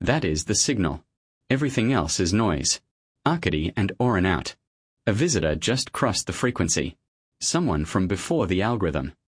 That is the signal. Everything else is noise. Arkady and Oren out. A visitor just crossed the frequency. Someone from before the algorithm.